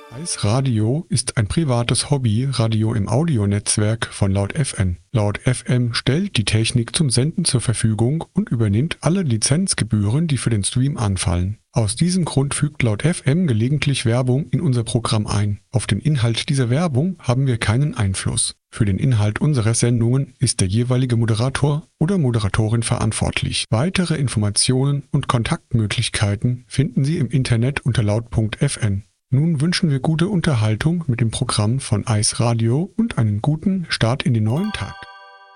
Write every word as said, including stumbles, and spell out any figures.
Eis Radio ist ein privates Hobby-Radio im Audionetzwerk von Laut F M. Laut F M stellt die Technik zum Senden zur Verfügung und übernimmt alle Lizenzgebühren, die für den Stream anfallen. Aus diesem Grund fügt Laut F M gelegentlich Werbung in unser Programm ein. Auf den Inhalt dieser Werbung haben wir keinen Einfluss. Für den Inhalt unserer Sendungen ist der jeweilige Moderator oder Moderatorin verantwortlich. Weitere Informationen und Kontaktmöglichkeiten finden Sie im Internet unter laut punkt f m. Nun wünschen wir gute Unterhaltung mit dem Programm von Eis Radio und einen guten Start in den neuen Tag.